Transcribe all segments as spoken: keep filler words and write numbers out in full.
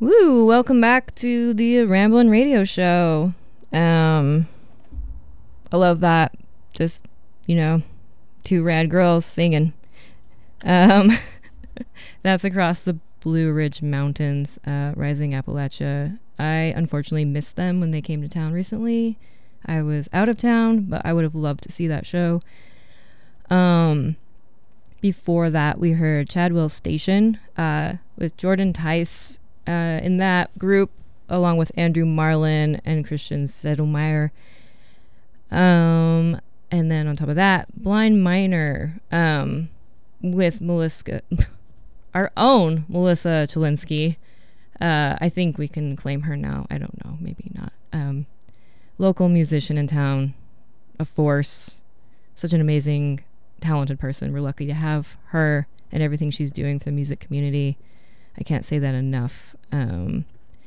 Woo! Welcome back to the Ramblin' Radio Show. Um, I love that. Just, you know, two rad girls singing. Um, that's across the Blue Ridge Mountains, uh, Rising Appalachia. I unfortunately missed them when they came to town recently. I was out of town, but I would have loved to see that show. Um, before that, we heard Chadwell Station uh, with Jordan Tice uh, in that group, along with Andrew Marlin and Christian Sedelmeyer. Um, and then on top of that, Blind Miner um, with Melissa, our own Melissa Chalinsky. Uh, I think we can claim her now. I don't know, maybe not. Um, local musician in town, a force, such an amazing, talented person. We're lucky to have her and everything she's doing for the music community. I can't say that enough. Um,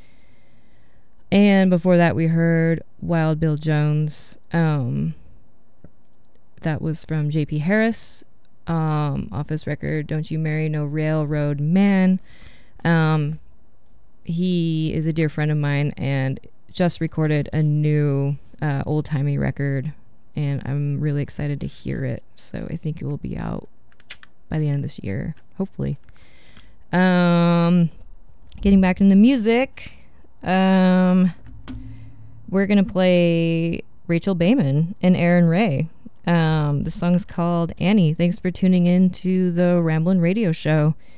and before that, we heard Wild Bill Jones. Um, that was from J P Harris, um, off his record, Don't You Marry No Railroad Man. Um, he is a dear friend of mine and just recorded a new uh, old-timey record, and I'm really excited to hear it. So I think it will be out by the end of this year, hopefully. Um, getting back into music, um, we're going to play Rachel Bayman and Aaron Ray. Um, the song is called Annie. Thanks for tuning in to the Ramblin' Radio Show.